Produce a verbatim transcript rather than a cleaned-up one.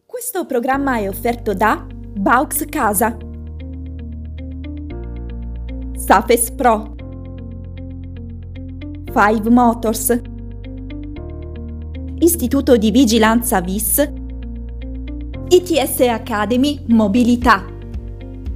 Questo programma è offerto da Baux Casa, Safes Pro, Five Motors, Istituto di Vigilanza V I S, I T S Academy Mobilità.